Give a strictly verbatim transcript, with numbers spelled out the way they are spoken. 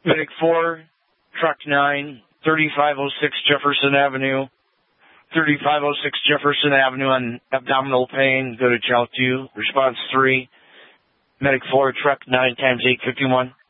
Medic four, Truck nine, thirty-five oh six Jefferson Avenue. thirty-five oh six Jefferson Avenue on abdominal pain. Go to Chow two. Response three. Medic four, Truck nine times eight fifty-one.